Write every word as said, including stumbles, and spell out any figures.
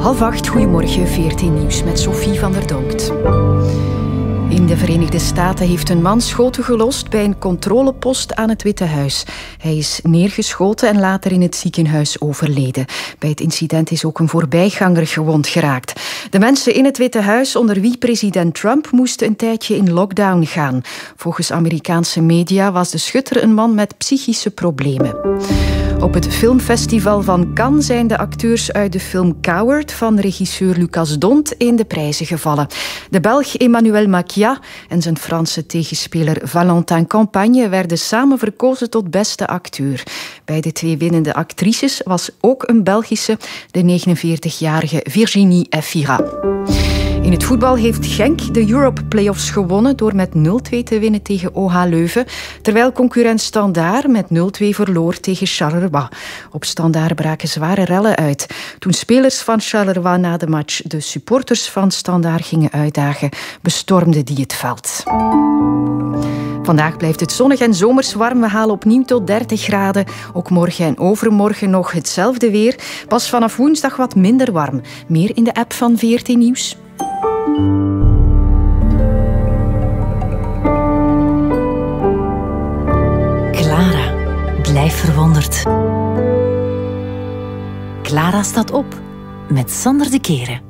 Half acht, goedemorgen, V R T Nieuws met Sophie van der Donkt. In de Verenigde Staten heeft een man schoten gelost bij een controlepost aan het Witte Huis. Hij is neergeschoten en later in het ziekenhuis overleden. Bij het incident is ook een voorbijganger gewond geraakt. De mensen in het Witte Huis, onder wie president Trump, moesten een tijdje in lockdown gaan. Volgens Amerikaanse media was de schutter een man met psychische problemen. Op het filmfestival van Cannes zijn de acteurs uit de film Coward van regisseur Lucas Dont in de prijzen gevallen. De Belg Emmanuel Maquia en zijn Franse tegenspeler Valentin Campagne werden samen verkozen tot beste acteur. Bij de twee winnende actrices was ook een Belgische, de negenenveertigjarige Virginie Efira. In het voetbal heeft Genk de Europe Playoffs gewonnen door met nul twee te winnen tegen O H Leuven, terwijl concurrent Standaard met nul twee verloor tegen Charleroi. Op Standaard braken zware rellen uit. Toen spelers van Charleroi na de match de supporters van Standaard gingen uitdagen, bestormden die het veld. Vandaag blijft het zonnig en zomers warm. We halen opnieuw tot dertig graden. Ook morgen en overmorgen nog hetzelfde weer. Pas vanaf woensdag wat minder warm. Meer in de app van V R T Nieuws. Clara, blijf verwonderd. Clara staat op met Sander de Keren.